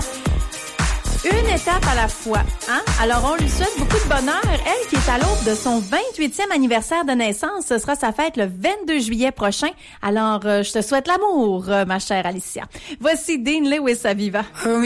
Une étape à la fois, hein? Alors, on lui souhaite beaucoup de bonheur. Elle qui est à l'aube de son 28e anniversaire de naissance, ce sera sa fête le 22 juillet prochain. Alors, je te souhaite l'amour, ma chère Alicia. Voici Dean Lewis à Viva.